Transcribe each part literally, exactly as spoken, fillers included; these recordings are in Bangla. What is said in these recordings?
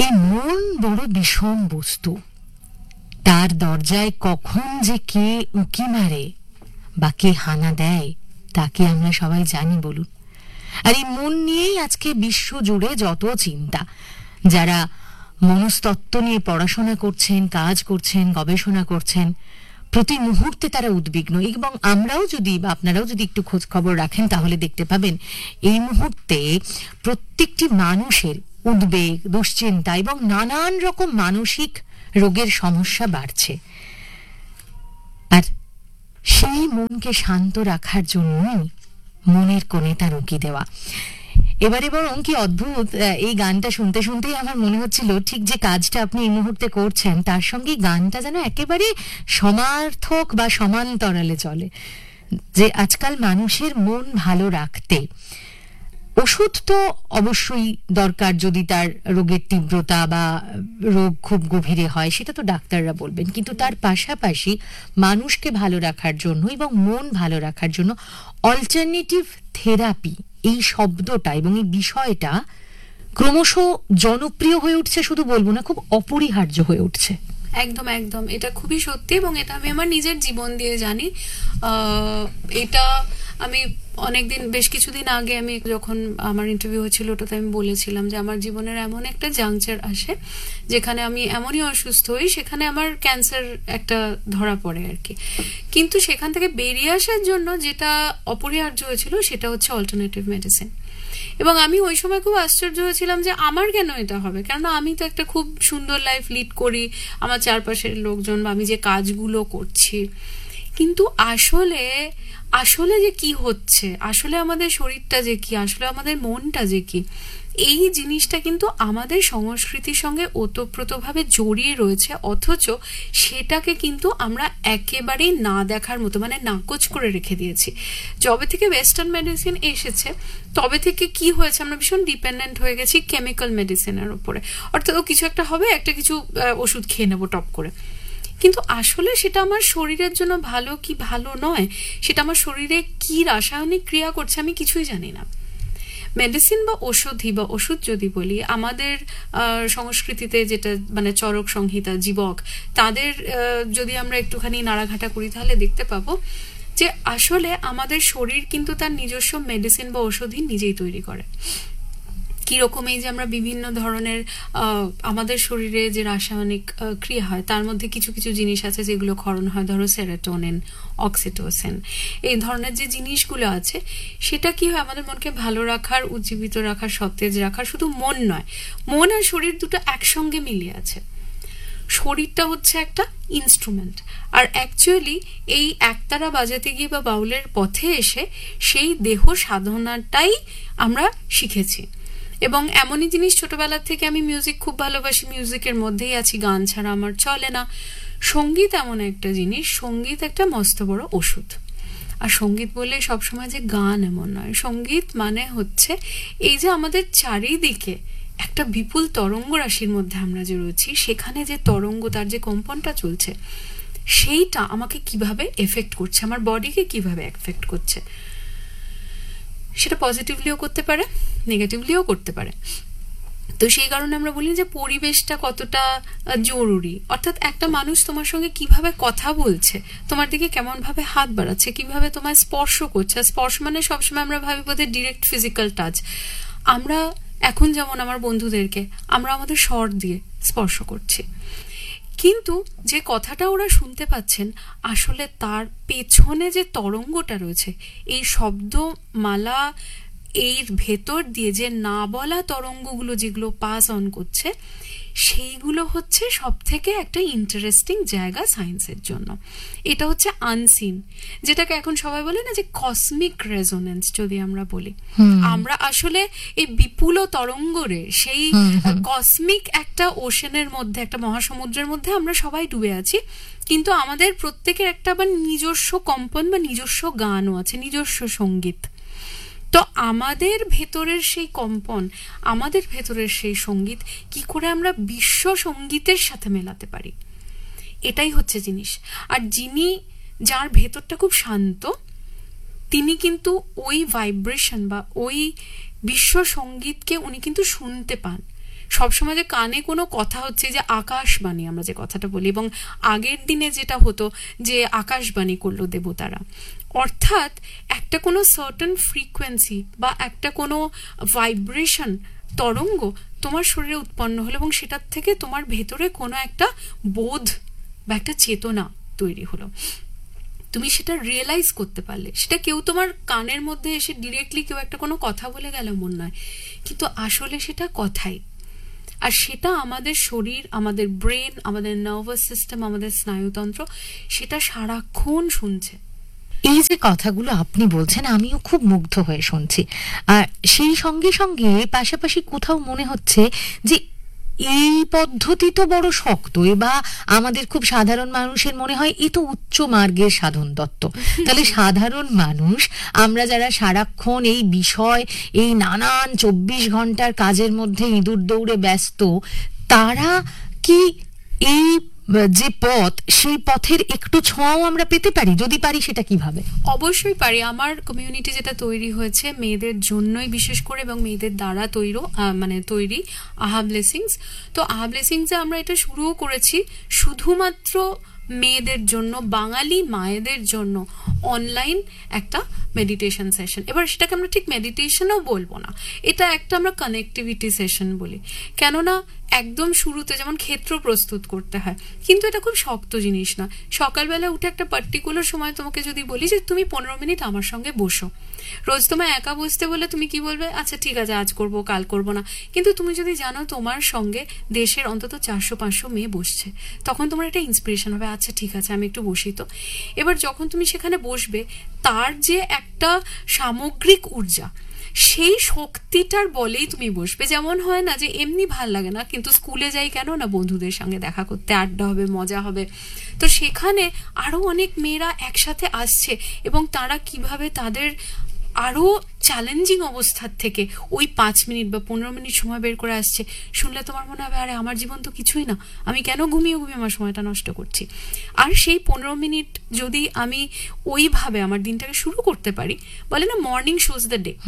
এই মন বড় বিষম বস্তু, তার দরজায় কখন যে কে উঁকি মারে বা কে হানা দেয় তা কি আমরা সবাই জানি বলুন? আর এই মন নিয়েই আজকে বিশ্ব জুড়ে যত চিন্তা। যারা মনস্তত্ত্ব নিয়ে পড়াশোনা করছেন, কাজ করছেন, গবেষণা করছেন, প্রতি মুহূর্তে তারা উদ্বিগ্ন। এবং আমরাও যদি বা আপনারাও যদি একটু খোঁজ খবর রাখেন তাহলে দেখতে পাবেন এই মুহূর্তে প্রত্যেকটি মানুষের উদ্বেগ, দুশ্চিন্তা এবং নানান রকম মানসিক রোগের সমস্যা বাড়ছে। আর সেই মনকে শান্ত রাখার জন্যই মনের কোণে তার উঁকি দেওয়া। এবারে বরং কি অদ্ভুত, এই গানটা শুনতে শুনতেই আমার মনে হচ্ছিল ঠিক যে কাজটা আপনি এই মুহূর্তে করছেন তার সঙ্গে গানটা যেন একেবারে সমার্থক বা সমান্তরালে চলে। যে আজকাল মানুষের মন ভালো রাখতে ওষুধ তো অবশ্যই দরকার, যদি তার রোগের তীব্রতা বা রোগ খুব গভীরে হয় সেটা তো ডাক্তাররা বলবেন, কিন্তু তার পাশাপাশি মানুষকে ভালো রাখার জন্য এবং মন ভালো রাখার জন্য অল্টারনেটিভ থেরাপি, এই শব্দটা এবং এই বিষয়টা ক্রমশ জনপ্রিয় হয়ে উঠছে, শুধু বলবো না, খুব অপরিহার্য হয়ে উঠছে। একদম একদম, এটা খুবই সত্যি এবং এটা আমি আমার নিজের জীবন দিয়ে জানি। এটা আমি অনেকদিন, বেশ কিছুদিন আগে আমি যখন আমার ইন্টারভিউ হচ্ছিল ওটাতে আমি বলেছিলাম যে আমার জীবনের এমন একটা জাংচার আসে যেখানে আমি এমনই অসুস্থ হই, সেখানে আমার ক্যান্সার একটা ধরা পড়ে আর কি। কিন্তু সেখান থেকে বেরিয়ে আসার জন্য যেটা অপরিহার্য হয়েছিল সেটা হচ্ছে অল্টারনেটিভ মেডিসিন। এবং আমি ওই সময় খুব আশ্চর্য হয়েছিলাম যে আমার কেন এটা হবে, কেননা আমি তো একটা খুব সুন্দর লাইফ লিড করি, আমার চারপাশের লোকজন বা আমি যে কাজগুলো করছি, কিন্তু আসলে আসলে যে কি হচ্ছে, আসলে আমাদের শরীরটা যে কি, আসলে আমাদের মনটা যে কি, এই জিনিসটা কিন্তু আমাদের সংস্কৃতির সঙ্গে ওতপ্রোতভাবে জড়িয়ে রয়েছে, অথচ সেটাকে কিন্তু আমরা একেবারেই না দেখার মতো, মানে নাকচ করে রেখে দিয়েছি। যবে থেকে ওয়েস্টার্ন মেডিসিন এসেছে তবে থেকে কি হয়েছে, আমরা ভীষণ ডিপেন্ডেন্ট হয়ে গেছি কেমিক্যাল মেডিসিনের উপরে। অর্থাৎ ও কিছু একটা হবে, একটা কিছু ওষুধ খেয়ে নেবো টপ করে, কিন্তু আসলে সেটা আমার শরীরের জন্য ভালো কি ভালো নয়, সেটা আমার শরীরে কি রাসায়নিক ক্রিয়া করছে আমি কিছুই জানি না। মেডিসিন বা ওষুধি বা ওষুধ যদি বলি, আমাদের সংস্কৃতিতে যেটা মানে চরক সংহিতা, জীবক, তাদের যদি আমরা একটুখানি নাড়াঘাটা করি তাহলে দেখতে পাবো যে আসলে আমাদের শরীর কিন্তু তার নিজস্ব মেডিসিন বা ওষুধই নিজেই তৈরি করে। কিরকম, এই যে আমরা বিভিন্ন ধরনের আমাদের শরীরে যে রাসায়নিক ক্রিয়া হয় তার মধ্যে কিছু কিছু জিনিস আছে যেগুলো ক্ষরণ হয়, ধরো সেরোটোনিন, অক্সিটোসিন, এই ধরনের যে জিনিসগুলো আছে, সেটা কি হয় আমাদের মনকে ভালো রাখার, উজ্জীবিত রাখার, সতেজ রাখার। শুধু মন নয়, মন আর শরীর দুটো একসঙ্গে মিলিয়ে আছে। শরীরটা হচ্ছে একটা ইনস্ট্রুমেন্ট, আর অ্যাকচুয়ালি এই একতারা বাজাতে গিয়ে বা বাউলের পথে এসে সেই দেহ সাধনাটাই আমরা শিখেছি। এবং এমনই জিনিস, ছোটবেলা থেকে আমি মিউজিক খুব ভালোবাসি, মিউজিকের মধ্যেই আছি, গান ছাড়া আমার চলে না। সঙ্গীত এমন একটা জিনিস, সঙ্গীত একটা মস্ত বড় ওষুধ। আর সঙ্গীত বললে সবসময় যে গান এমন নয়, সঙ্গীত মানে হচ্ছে এই যে আমাদের চারিদিকে একটা বিপুল তরঙ্গ রাশির মধ্যে আমরা যে রয়েছি, সেখানে যে তরঙ্গ, তার যে কম্পনটা চলছে, সেইটা আমাকে কিভাবে এফেক্ট করছে, আমার বডিকে কিভাবে এফেক্ট করছে, সেটা পজিটিভলিও করতে পারে, নেগেটিভলিও করতে পারে। তো সেই কারণে আমরা বলি যে পরিবেশটা কতটা জরুরি। অর্থাৎ একটা মানুষ তোমার সঙ্গে কিভাবে কথা বলছে, তোমার দিকে কেমন ভাবে হাত বাড়াচ্ছে, কিভাবে তোমায় স্পর্শ করছে। স্পর্শ মানে সবসময় আমরা ভাবি বোধহয় ডিরেক্ট ফিজিক্যাল টাচ। আমরা এখন যেমন আমার বন্ধুদেরকে আমরা আমাদের স্বর দিয়ে স্পর্শ করছি, কিন্তু যে কথাটা ওরা শুনতে পাচ্ছেন আসলে তার পেছনে যে তরঙ্গটা রয়েছে, এই শব্দমালা এর ভেতর দিয়ে যে না বলা তরঙ্গগুলো যেগুলো পাস অন করছে, সেইগুলো হচ্ছে সব থেকে একটা ইন্টারেস্টিং জায়গা সায়েন্সের জন্য। এটা হচ্ছে আনসিন, যেটাকে এখন সবাই বলে না যে কসমিক রেজোনেন্স যদি আমরা বলি, আমরা আসলে এই বিপুল তরঙ্গরে সেই কসমিক একটা ওশেনের মধ্যে, একটা মহাসমুদ্রের মধ্যে আমরা সবাই ডুবে আছি, কিন্তু আমাদের প্রত্যেকের একটা আবার নিজস্ব কম্পন বা নিজস্ব গানও আছে, নিজস্ব সঙ্গীত। তো আমাদের ভেতরের সেই কম্পন, আমাদের ভেতরের সেই সঙ্গীত কি করে আমরা বিশ্ব সঙ্গীতের সাথে মেলাতে পারি, এটাই হচ্ছে জিনিস। আর যিনি, যার ভেতরটা খুব শান্ত, তিনি কিন্তু ওই ভাইব্রেশন বা ওই বিশ্ব সঙ্গীতকে উনি কিন্তু শুনতে পান। সবসময় যে কানে কোনো কথা হচ্ছে, যে আকাশবাণী আমরা যে কথাটা বলি, এবং আগের দিনে যেটা হতো যে আকাশবাণী করলো দেবতারা, অর্থাৎ একটা কোনো সার্টেন ফ্রিকোয়েন্সি বা একটা কোনো ভাইব্রেশন তরঙ্গ তোমার শরীরে উৎপন্ন হলো, এবং সেটার থেকে তোমার ভেতরে কোনো একটা বোধ বা একটা চেতনা তৈরি হলো, তুমি সেটা রিয়েলাইজ করতে পারলে। সেটা কেউ তোমার কানের মধ্যে এসে ডিরেক্টলি কেউ একটা কোনো কথা বলে গেল মন নয়, কিন্তু আসলে সেটা কথাই। আর সেটা আমাদের শরীর, আমাদের ব্রেন, আমাদের নার্ভাস সিস্টেম, আমাদের স্নায়ুতন্ত্র সেটা সারাক্ষণ শুনছে। এই যে কথাগুলো আপনি বলছেন আমিও খুব মুগ্ধ হয়ে শুনছি, আর সেই সঙ্গে সঙ্গে পাশাপাশি কোথাও মনে হচ্ছে যে এই পদ্ধতি তো বড় শক্ত, বা আমাদের খুব সাধারণ মানুষের মনে হয় এ তো উচ্চ মার্গের সাধন তত্ত্ব। তাহলে সাধারণ মানুষ, আমরা যারা সারাক্ষণ এই বিষয়, এই নানান চব্বিশ ঘন্টার কাজের মধ্যে ইঁদুর দৌড়ে ব্যস্ত, তারা কি এই যে পথ, সেই পথের একটু ছোঁয়াও আমরা পেতে পারি? যদি পারি সেটা কিভাবে? অবশ্যই পারি। আমার কমিউনিটি যেটা তৈরি হয়েছে মেয়েদের জন্যই বিশেষ করে, এবং মেয়েদের দ্বারা তৈরি, মানে তৈরি আহা ব্লেসিংস। তো আহা ব্লেসিংসে আমরা এটা শুরুও করেছি শুধুমাত্র মেয়েদের জন্য, বাঙালি মায়েদের জন্য অনলাইন একটা মেডিটেশন সেশন। এবার সেটাকে আমরা ঠিক মেডিটেশনও বলবো না, এটা একটা আমরা কানেক্টিভিটি সেশন বলি। কেননা একদম শুরুতে যেমন ক্ষেত্র প্রস্তুত করতে হয়, কিন্তু এটা খুব শক্ত জিনিস না। সকালবেলা উঠে একটা পার্টিকুলার সময় তোমাকে যদি বলি যে তুমি পনেরো মিনিট আমার সঙ্গে বসো, রোজ তোমায় একা বসতে বলে তুমি কি বলবে, আচ্ছা ঠিক আছে আজ করবো কাল করবো না। কিন্তু তুমি যদি জানো তোমার সঙ্গে দেশের অন্তত চারশো পাঁচশো মেয়ে বসছে, তখন তোমার একটা ইন্সপিরেশন হবে, আচ্ছা ঠিক আছে আমি একটু বসি তো। এবার যখন তুমি সেখানে বসবে, তার যে একটা সামগ্রিক ঊর্জা, সেই শক্তিটার বলেই তুমি বসবে। যেমন হয় না যে এমনি ভাল লাগে না, কিন্তু স্কুলে যাই কেন না, বন্ধুদের সঙ্গে দেখা করতে, আড্ডা হবে, মজা হবে। তো সেখানে আরো অনেক মেয়েরা একসাথে আসছে, এবং তারা কিভাবে তাদের আরো চ্যালেঞ্জিং অবস্থার থেকে ওই পাঁচ মিনিট বা পনেরো মিনিট সময় বের করে আসছে, শুনলে তোমার মনে হবে আরে আমার জীবন তো কিছুই না, আমি কেন ঘুমিয়ে ঘুমিয়ে আমার সময়টা নষ্ট করছি। আর সেই পনেরো মিনিট যদি আমি ওইভাবে আমার দিনটাকে শুরু করতে পারি, বলে না মর্নিং শোজ দ্য ডে,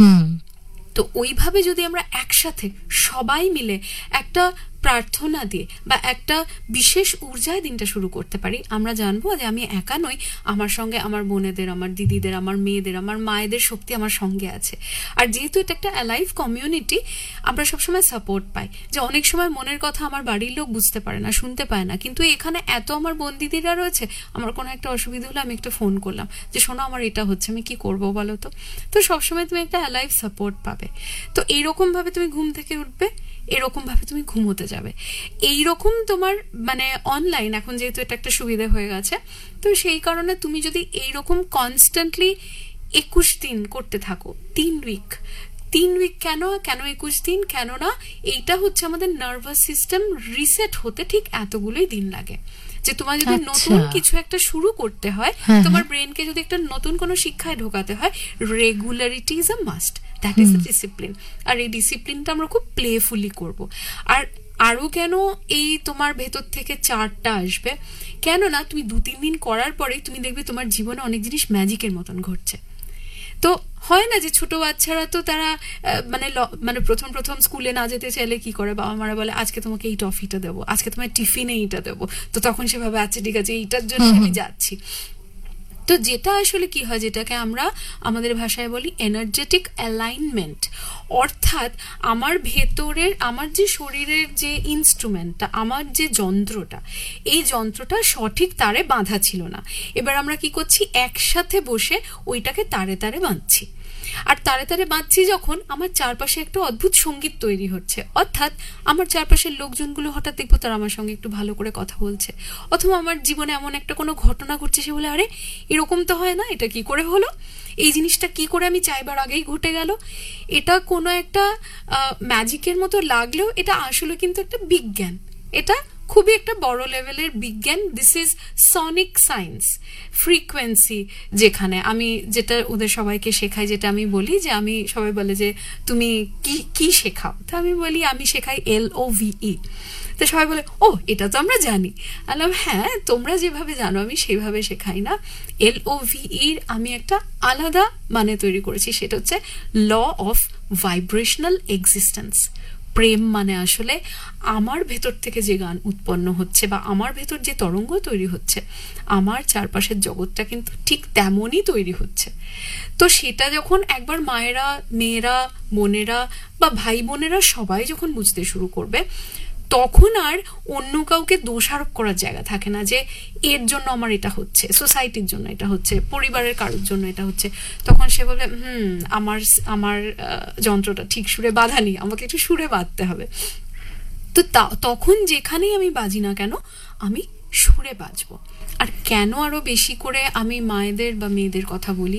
তো ওইভাবে যদি আমরা একসাথে সবাই মিলে একটা প্রার্থনা দিয়ে বা একটা বিশেষ ঊর্জায় দিনটা শুরু করতে পারি, আমরা জানবো যে আমি একা নই, আমার সঙ্গে আমার বোনেদের, আমার দিদিদের, আমার মেয়েদের, আমার মায়েদের শক্তি আমার সঙ্গে আছে। আর যেহেতু এটা একটা অ্যালাইভ কমিউনিটি, আমরা সবসময় সাপোর্ট পাই। যে অনেক সময় মনের কথা আমার বাড়ির লোক বুঝতে পারে না, শুনতে পায় না, কিন্তু এখানে এত আমার বোন দিদিরা রয়েছে, আমার কোনো একটা অসুবিধা হলে আমি একটা ফোন করলাম যে শোনো আমার এটা হচ্ছে, আমি কি করবো বলো তো। তো সবসময় তুমি একটা অ্যালাইভ সাপোর্ট পাবে। তো এইরকম ভাবে তুমি ঘুম থেকে উঠবে, এরকম ভাবে তুমি ঘুমোতে যাবে। এইরকম তোমার মানে অনলাইন এখন যেহেতু এটা একটা সুবিধা হয়ে গেছে, তো সেই কারণে তুমি যদি এইরকম কনস্ট্যান্টলি একুশ দিন করতে থাকো, তিন উইক তিন উইক কেন কেন একুশ দিন, কেননা এইটা হচ্ছে আমাদের নার্ভাস সিস্টেম রিসেট হতে ঠিক এতগুলোই দিন লাগে। যে তোমার যদি নতুন কিছু একটা শুরু করতে হয়, তোমার ব্রেনকে যদি একটা নতুন কোনো শিক্ষায় ঢোকাতে হয়, regularity is a must, that is the discipline. আর এই ডিসিপ্লিনটা আমরা খুব প্লেফুলি করব। আর আরো কেন এই তোমার ভেতর থেকে চারটা আসবে, কেননা তুমি দু তিন দিন করার পরেই তুমি দেখবে তোমার জীবনে অনেক জিনিস ম্যাজিকের মতন ঘটছে। তো হয় না যে ছোট বাচ্চারা তো তারা মানে মানে প্রথম প্রথম স্কুলে না যেতে চাইলে কি করে, বাবা মারা বলে আজকে তোমাকে এই টফিটা দেবো, আজকে তোমার টিফিনে এইটা দেবো, তো তখন সেভাবে আচ্ছা ঠিক আছে এইটার জন্য আমি যাচ্ছি। তো যেটা আসলে কি হয়, যেটাকে আমরা আমাদের ভাষায় বলি এনার্জেটিক অ্যালাইনমেন্ট, অর্থাৎ আমার ভেতরের, আমার যে শরীরের যে ইনস্ট্রুমেন্টটা, আমার যে যন্ত্রটা, এই যন্ত্রটা সঠিক তারে বাঁধা ছিল না। এবার আমরা কি করছি, একসাথে বসে ওইটাকে তারে তারে বাঁধছি। আর তারে তারে বাঁধছি যখন, আমার চারপাশে একটা অদ্ভুত সঙ্গীত তৈরি হচ্ছে, অর্থাৎ আমার চারপাশের লোকজনগুলো হঠাৎ দেখবো তারা আমার সঙ্গে একটু ভালো করে কথা বলছে, অথবা আমার জীবনে এমন একটা কোনো ঘটনা ঘটছে, সে বলে আরে এরকম তো হয় না, এটা কি করে হলো, এই জিনিসটা কি করে আমি চাইবার আগেই ঘটে গেল। এটা কোনো একটা ম্যাজিকের মতো লাগলেও এটা আসলে কিন্তু একটা বিজ্ঞান, এটা খুবই একটা বড় লেভেলের বিজ্ঞান। This is Sonic science, frequency. যেখানে আমি যেটা ওদের সবাইকে শেখাই, যেটা আমি বলি যে আমি, সবাই বলে যে তুমি কি কি শেখাও, তো আমি বলি আমি শেখাই এল ও ভি ই। তো সবাই বলে ও এটা তো আমরা জানি। বললাম হ্যাঁ তোমরা যেভাবে জানো আমি সেইভাবে শেখাই না। এল ও ভি ইর আমি একটা আলাদা মানে তৈরি করেছি, সেটা হচ্ছে ল অফ ভাইব্রেশনাল এক্সিস্টেন্স। প্রেম মানে আসলে আমার ভেতর থেকে যে গান উৎপন্ন হচ্ছে বা আমার ভেতর যে তরঙ্গ তৈরি হচ্ছে, আমার চারপাশের জগৎটা কিন্তু ঠিক তেমনই তৈরি হচ্ছে। তো সেটা যখন একবার মায়েরা, মেয়েরা, বোনেরা বা ভাই বোনেরা সবাই যখন বুঝতে শুরু করবে, তখন আর অন্য কাউকে দোষারোপ করার জায়গা থাকে না যে এর জন্য আমার এটা হচ্ছে, সোসাইটির জন্য এটা হচ্ছে, পরিবারের কারোর জন্য এটা হচ্ছে। তখন সে বলে হুম আমার আমার যন্ত্রটা ঠিক সুরে বাঁধানি, আমাকে একটু সুরে বাঁধতে হবে। তো তখন যেখানেই আমি বাজি না কেন আমি সুরে বাজবো। আর কেন আরো বেশি করে আমি মায়েদের বা মেয়েদের কথা বলি,